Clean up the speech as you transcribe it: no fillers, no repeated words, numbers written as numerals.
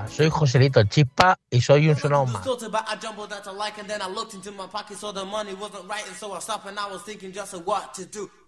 Hola, soy Joselito Chispa y soy un sonado más. Thought about I jumbled that to like and then I looked into my pocket so the money wasn't right and so I stopped and I was thinking just of what to do.